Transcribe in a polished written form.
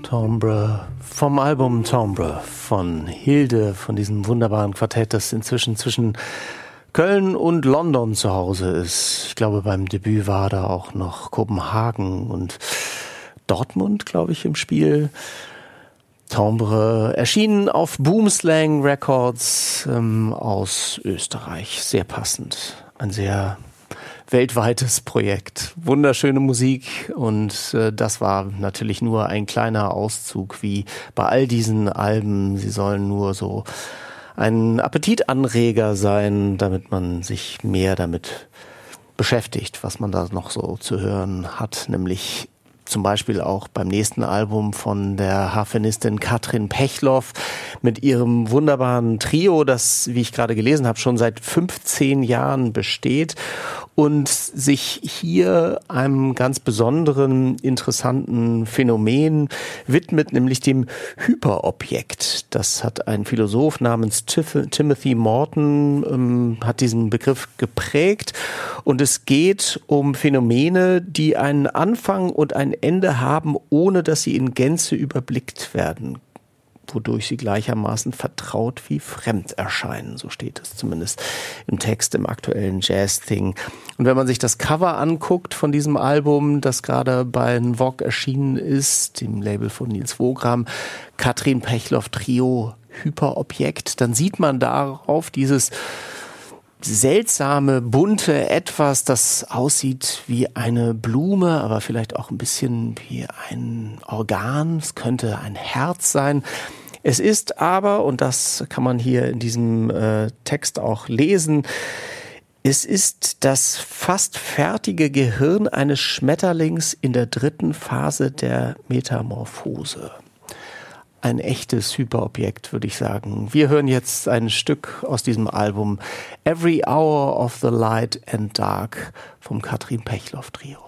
Timbre vom Album Timbre von Hilde, von diesem wunderbaren Quartett, das inzwischen zwischen Köln und London zu Hause ist. Ich glaube, beim Debüt war da auch noch Kopenhagen und Dortmund, glaube ich, im Spiel. Timbre erschienen auf Boomslang Records aus Österreich. Sehr passend. Ein sehr weltweites Projekt. Wunderschöne Musik und das war natürlich nur ein kleiner Auszug wie bei all diesen Alben. Sie sollen nur so ein Appetitanreger sein, damit man sich mehr damit beschäftigt, was man da noch so zu hören hat, nämlich zum Beispiel auch beim nächsten Album von der Harfenistin Katrin Pechloff mit ihrem wunderbaren Trio, das, wie ich gerade gelesen habe, schon seit 15 Jahren besteht und sich hier einem ganz besonderen, interessanten Phänomen widmet, nämlich dem Hyperobjekt. Das hat ein Philosoph namens Timothy Morton, hat diesen Begriff geprägt und es geht um Phänomene, die einen Anfang und ein Ende haben, ohne dass sie in Gänze überblickt werden, wodurch sie gleichermaßen vertraut wie fremd erscheinen. So steht es zumindest im Text im aktuellen Jazz-Thing. Und wenn man sich das Cover anguckt von diesem Album, das gerade bei Vogue erschienen ist, dem Label von Nils Wogram, Katrin Pechloff Trio Hyperobjekt, dann sieht man darauf dieses seltsame, bunte Etwas, das aussieht wie eine Blume, aber vielleicht auch ein bisschen wie ein Organ. Es könnte ein Herz sein. Es ist aber, und das kann man hier in diesem Text auch lesen, es ist das fast fertige Gehirn eines Schmetterlings in der 3. Phase der Metamorphose. Ein echtes Hyperobjekt, würde ich sagen. Wir hören jetzt ein Stück aus diesem Album Every Hour of the Light and Dark vom Katrin Pechloff Trio.